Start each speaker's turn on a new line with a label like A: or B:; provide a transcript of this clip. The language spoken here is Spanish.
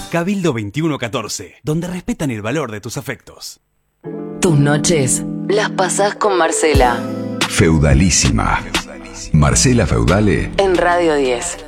A: Cabildo 2114, donde respetan el valor de tus afectos.
B: Tus noches las pasás con Marcela.
C: Feudalísima. Marcela Feudale
B: En Radio 10.